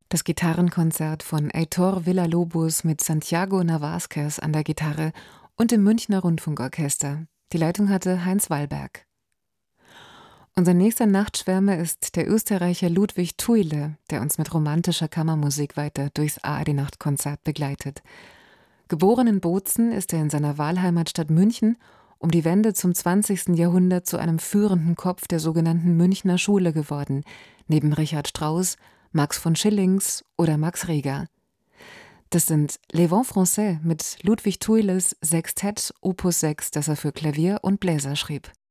Das Gitarrenkonzert von Heitor Villa-Lobos mit Santiago Navasquez an der Gitarre und dem Münchner Rundfunkorchester. Die Leitung hatte Heinz Wallberg. Unser nächster Nachtschwärmer ist der Österreicher Ludwig Thuile, der uns mit romantischer Kammermusik weiter durchs ARD-Nachtkonzert begleitet. Geboren in Bozen ist er in seiner Wahlheimatstadt München um die Wende zum 20. Jahrhundert zu einem führenden Kopf der sogenannten Münchner Schule geworden, neben Richard Strauss, Max von Schillings oder Max Reger. Das sind Les Vents Français mit Ludwig Thuiles Sextett Opus 6, das er für Klavier und Bläser schrieb.